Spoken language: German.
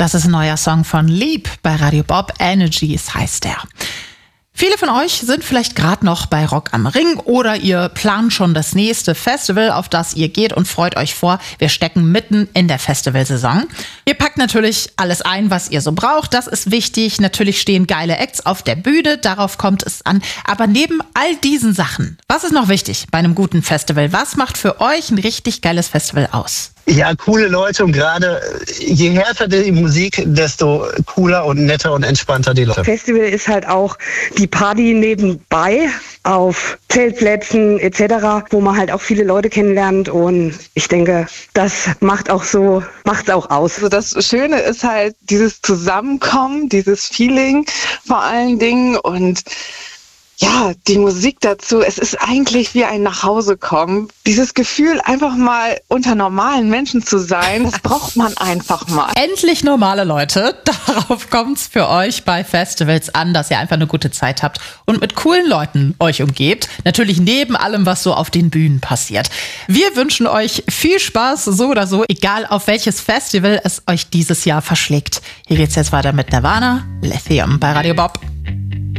Das ist ein neuer Song von Lieb bei Radio Bob. Energies heißt er. Viele von euch sind vielleicht gerade noch bei Rock am Ring oder ihr plant schon das nächste Festival, auf das ihr geht und freut euch vor. Wir stecken mitten in der Festivalsaison. Ihr packt natürlich alles ein, was ihr so braucht. Das ist wichtig. Natürlich stehen geile Acts auf der Bühne. Darauf kommt es an. Aber neben all diesen Sachen, was ist noch wichtig bei einem guten Festival? Was macht für euch ein richtig geiles Festival aus? Ja, coole Leute und gerade je härter die Musik, desto cooler und netter und entspannter die Leute. Festival ist halt auch die Party nebenbei auf Zeltplätzen etc., wo man halt auch viele Leute kennenlernt und ich denke, das macht's auch aus. Also das Schöne ist halt dieses Zusammenkommen, dieses Feeling vor allen Dingen und ja, die Musik dazu, es ist eigentlich wie ein Nachhausekommen. Dieses Gefühl, einfach mal unter normalen Menschen zu sein, das braucht man einfach mal. Endlich normale Leute. Darauf kommt's für euch bei Festivals an, dass ihr einfach eine gute Zeit habt und mit coolen Leuten euch umgebt. Natürlich neben allem, was so auf den Bühnen passiert. Wir wünschen euch viel Spaß, so oder so, egal auf welches Festival es euch dieses Jahr verschlägt. Hier geht's jetzt weiter mit Nirvana, Lithium bei Radio Bob.